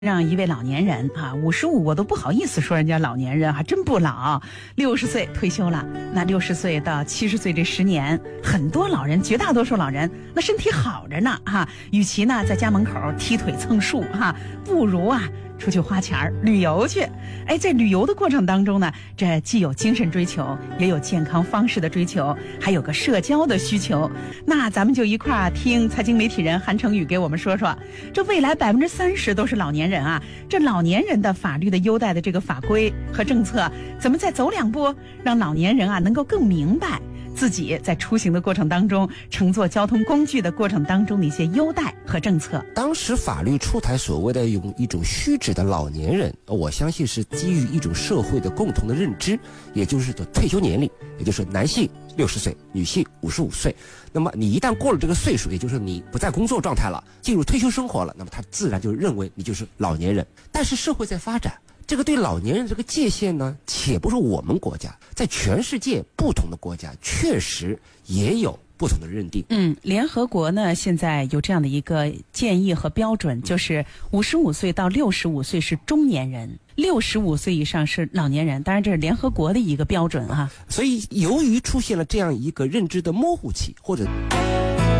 让一位老年人啊，55我都不好意思说人家老年人，还真不老，60岁退休了。那60岁到70岁这10年，很多老人，绝大多数老人那身体好着呢哈，与其呢在家门口踢腿蹭树哈，不如啊出去花钱旅游去。哎，在旅游的过程当中呢，这既有精神追求，也有健康方式的追求，还有个社交的需求。那咱们就一块儿听财经媒体人韩成宇给我们说说，这未来30%都是老年人啊，这老年人的法律的优待的这个法规和政策，怎么再走2步，让老年人啊能够更明白自己在出行的过程当中，乘坐交通工具的过程当中的一些优待和政策。 当时法律出台所谓的用一种虚指的老年人，我相信是基于一种社会的共同的认知，也就是退休年龄，也就是男性60岁，女性55岁。那么你一旦过了这个岁数，也就是你不在工作状态了，进入退休生活了，那么他自然就认为你就是老年人。但是社会在发展，这个对老年人这个界限呢，且不是我们国家，在全世界不同的国家确实也有不同的认定。 联合国呢现在有这样的一个建议和标准，就是55岁到65岁是中年人，65岁以上是老年人。当然这是联合国的一个标准啊。 所以由于出现了这样一个认知的模糊期，或者